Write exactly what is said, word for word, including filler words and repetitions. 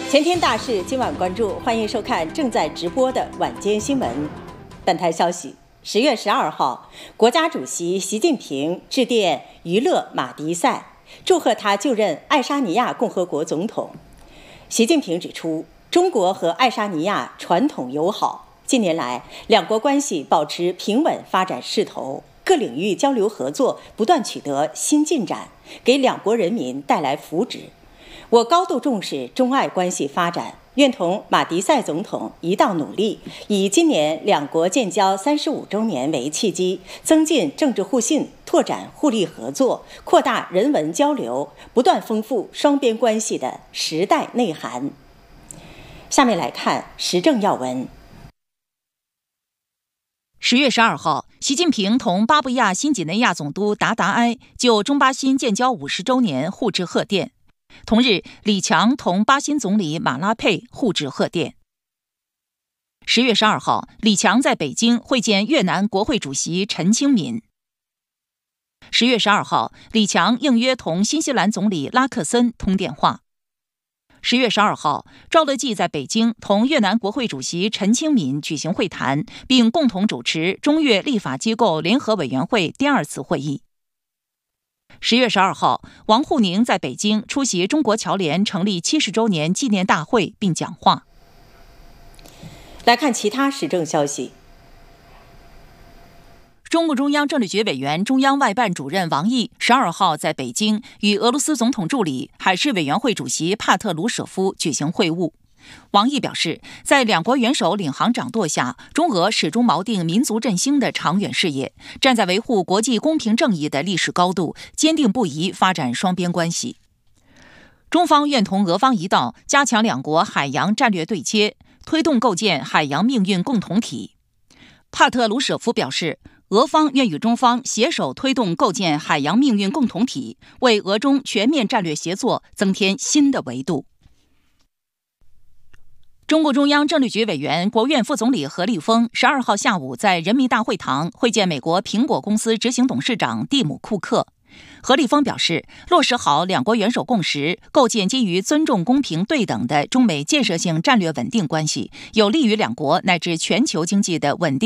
前天大事，今晚关注，欢迎收看正在直播的晚间新闻。本台消息，十月十二号，国家主席习近平致电娱乐马迪赛，祝贺他就任爱沙尼亚共和国总统。习近平指出，中国和爱沙尼亚传统友好，近年来两国关系保持平稳发展势头，各领域交流合作不断取得新进展，给两国人民带来福祉。我高度重视中爱关系发展，愿同马迪赛总统一道努力，以今年两国建交三十五周年为契机，增进政治互信，拓展互利合作，扩大人文交流，不断丰富双边关系的时代内涵。下面来看时政要闻。 十月十二号，习近平同巴布亚新几内亚总督达达埃就中巴新建交五十周年互致贺电。同日，李强同巴新总理马拉佩互致贺电。十月十二号，李强在北京会见越南国会主席陈清敏。十月十二号，李强应约同新西兰总理拉克森通电话。十月十二号，赵乐际在北京同越南国会主席陈清敏举行会谈，并共同主持中越立法机构联合委员会第二次会议。十月十二号，王沪宁在北京出席中国侨联成立七十周年纪念大会并讲话。 来看其他时政消息。 中共中央政治局委员、中央外办主任王毅十二号在北京与俄罗斯总统助理、海事委员会主席帕特鲁舍夫举行会晤。王毅表示，在两国元首领航掌舵下，中俄始终锚定民族振兴的长远事业，站在维护国际公平正义的历史高度，坚定不移发展双边关系。中方愿同俄方一道，加强两国海洋战略对接，推动构建海洋命运共同体。帕特鲁舍夫表示，俄方愿与中方携手推动构建海洋命运共同体，为俄中全面战略协作增添新的维度。中共中央政治局委员、国务院副总理何立峰十二号下午在人民大会堂会见美国苹果公司执行董事长蒂姆·库克。何立峰表示，落实好两国元首共识，构建基于尊重、公平、对等的中美建设性战略稳定关系，有利于两国乃至全球经济的稳定